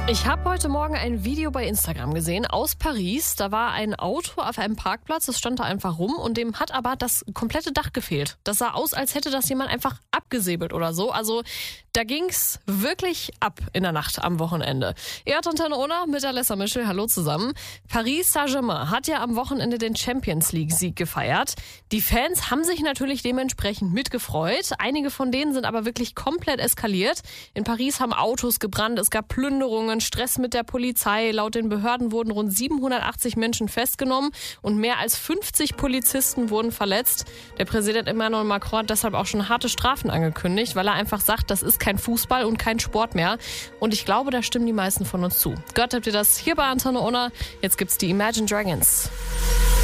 Ich habe heute Morgen ein Video bei Instagram gesehen aus Paris. Da war ein Auto auf einem Parkplatz, das stand da einfach rum und dem hat aber das komplette Dach gefehlt. Das sah aus, als hätte das jemand einfach abgesäbelt oder so. Also da ging's wirklich ab in der Nacht am Wochenende. Ihr hört Antenne Unna mit Alessa Mischel. Hallo zusammen. Paris Saint-Germain hat ja am Wochenende den Champions League-Sieg gefeiert. Die Fans haben sich natürlich dementsprechend mitgefreut. Einige von denen sind aber wirklich komplett eskaliert. In Paris haben Autos gebrannt, es gab Plünderungen, Stress mit der Polizei. Laut den Behörden wurden rund 780 Menschen festgenommen und mehr als 50 Polizisten wurden verletzt. Der Präsident Emmanuel Macron hat deshalb auch schon harte Strafen angekündigt, weil er einfach sagt, das ist kein Fußball und kein Sport mehr. Und ich glaube, da stimmen die meisten von uns zu. Gehört habt ihr das hier bei Antenne Unna. Jetzt gibt's die Imagine Dragons.